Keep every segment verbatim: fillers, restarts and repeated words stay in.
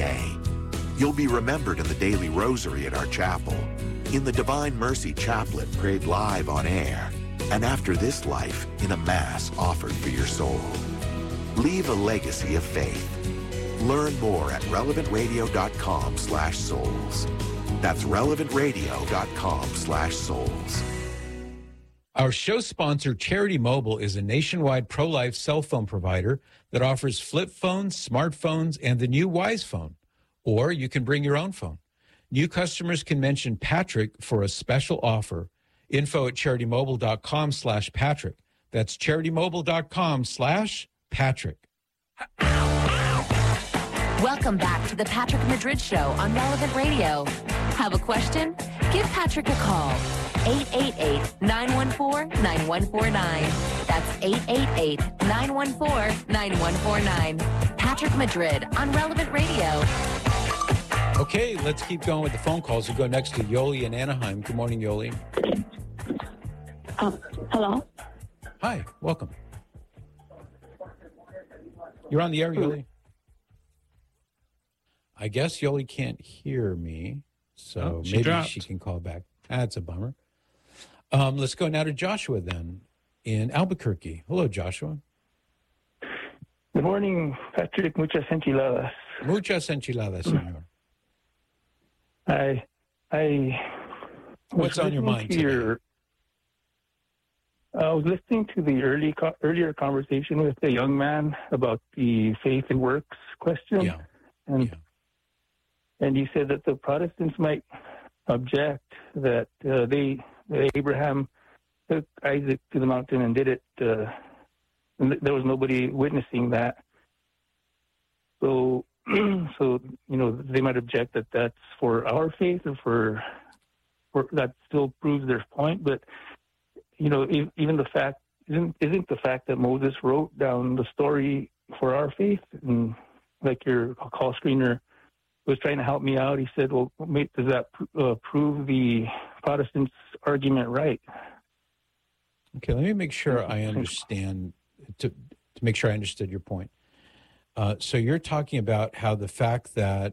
day. You'll be remembered in the daily rosary at our chapel, in the Divine Mercy Chaplet prayed live on air, and after this life in a Mass offered for your soul. Leave a legacy of faith. Learn more at relevantradio.com slash souls. That's relevantradio.com slash souls. Our show sponsor, Charity Mobile, is a nationwide pro-life cell phone provider that offers flip phones, smartphones, and the new Wise Phone. Or you can bring your own phone. New customers can mention Patrick for a special offer. Info at charitymobile.com slash Patrick. That's charitymobile.com slash Patrick. Welcome back to the Patrick Madrid Show on Relevant Radio. Have a question? Give Patrick a call. eight eight eight, nine one four, nine one four nine. That's eight eight eight, nine one four, nine one four nine. Patrick Madrid on Relevant Radio. Okay, let's keep going with the phone calls. We'll go next to Yoli in Anaheim. Good morning, Yoli. Uh, hello? Hi, welcome. You're on the air, Yoli. I guess Yoli can't hear me, so oh, she maybe dropped. she can call back. That's a bummer. Um, let's go now to Joshua then in Albuquerque. Hello, Joshua. Good morning, Patrick. Muchas enchiladas. Muchas enchiladas, senor. I, I. What's on your mind today? Your, I was listening to the early earlier conversation with the young man about the faith and works question, Yeah. and yeah. and you said that the Protestants might object that uh, they that Abraham took Isaac to the mountain and did it. Uh, and there was nobody witnessing that. So, so you know, they might object that that's for our faith, or for, for that still proves their point. But you know, if, even the fact isn't isn't the fact that Moses wrote down the story for our faith, and like your call screener was trying to help me out. He said, "Well, mate, does that uh, prove the Protestants' argument right?" Okay, let me make sure I understand, to, to make sure I understood your point. Uh, so you're talking about how the fact that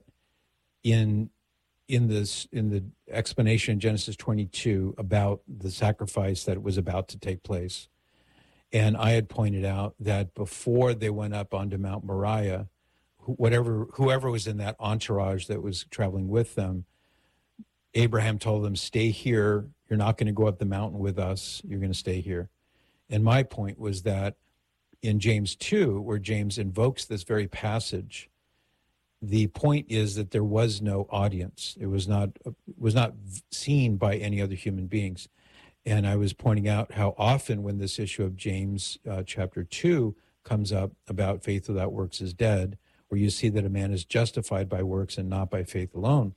in in this in the explanation in Genesis twenty-two about the sacrifice that was about to take place, and I had pointed out that before they went up onto Mount Moriah, whatever whoever was in that entourage that was traveling with them, Abraham told them, "Stay here. You're not going to go up the mountain with us. You're going to stay here." And my point was that in James two, where James invokes this very passage, the point is that there was no audience. It was not it was not seen by any other human beings. And I was pointing out how often when this issue of James uh, chapter two comes up about faith without works is dead, where you see that a man is justified by works and not by faith alone,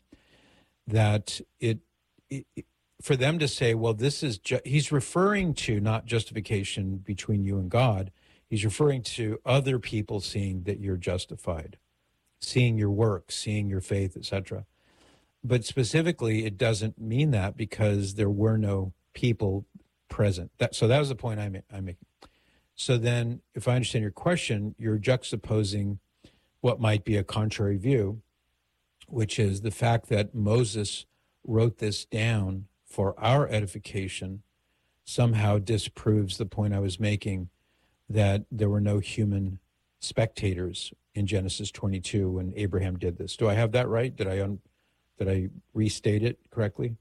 that it, it, it for them to say, well, this is, ju- he's referring to not justification between you and God. He's referring to other people seeing that you're justified, seeing your works, seeing your faith, et cetera. But specifically, it doesn't mean that because there were no people present. That, so that was the point I'm, I'm making. So then, if I understand your question, you're juxtaposing what might be a contrary view, which is the fact that Moses wrote this down for our edification somehow disproves the point I was making, that there were no human spectators in Genesis twenty-two when Abraham did this. Do I have that right? Did I un- did I restate it correctly?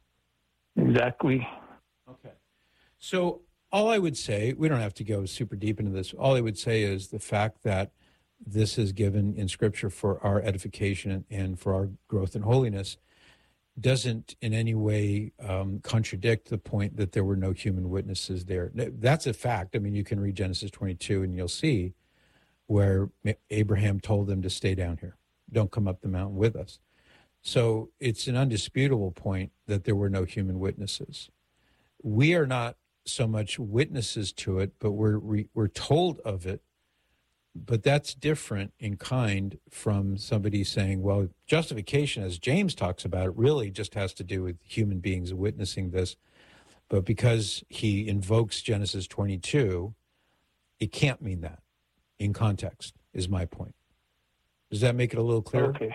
Exactly. Okay. So all I would say, we don't have to go super deep into this. All I would say is the fact that this is given in Scripture for our edification and for our growth in holiness doesn't in any way um, contradict the point that there were no human witnesses there. That's a fact. I mean, you can read Genesis twenty-two and you'll see where Abraham told them to stay down here. Don't come up the mountain with us. So it's an undisputable point that there were no human witnesses. We are not so much witnesses to it, but we're we, we're told of it. But that's different in kind from somebody saying, well, justification, as James talks about it, really just has to do with human beings witnessing this. But because he invokes Genesis twenty-two, it can't mean that in context, is my point. Does that make it a little clearer? Okay.